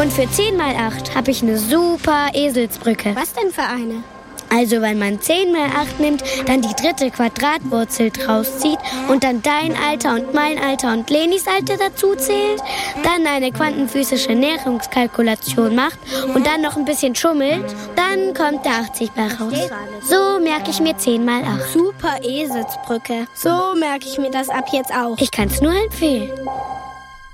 Und für 10 mal 8 habe ich eine super Eselsbrücke. Was denn für eine? Also wenn man 10 mal 8 nimmt, dann die dritte Quadratwurzel draus zieht und dann dein Alter und mein Alter und Lenis Alter dazu zählt, dann eine quantenphysische Näherungskalkulation macht und dann noch ein bisschen schummelt, dann kommt der 80-Ball raus. So merke ich mir 10 mal 8. Super Eselsbrücke. So merke ich mir das ab jetzt auch. Ich kann es nur empfehlen.